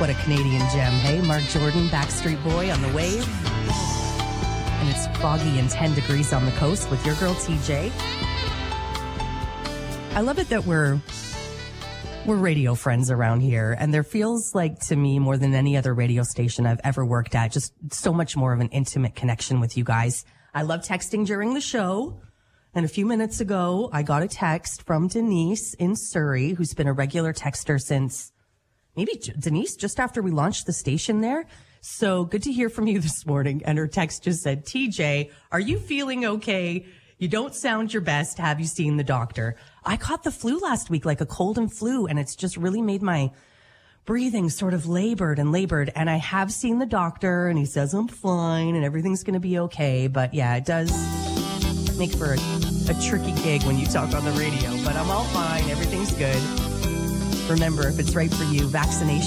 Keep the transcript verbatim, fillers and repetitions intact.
What a Canadian gem, hey? Mark Jordan, Backstreet Boy on the wave. And it's foggy and ten degrees on the coast with your girl T J. I love it that we're we're radio friends around here, and there feels like to me more than any other radio station I've ever worked at, just so much more of an intimate connection with you guys. I love texting during the show. And a few minutes ago, I got a text from Denise in Surrey, who's been a regular texter since maybe Denise, just after we launched the station there. So good to hear from you this morning. And her text just said, T J, are you feeling okay? You don't sound your best. Have you seen the doctor? I caught the flu last week, like a cold and flu, and it's just really made my breathing sort of labored and labored. And I have seen the doctor, and he says I'm fine and everything's going to be okay. But yeah, it does make for a, a tricky gig when you talk on the radio. But I'm all fine. Everything's good. Remember, if it's right for you, vaccination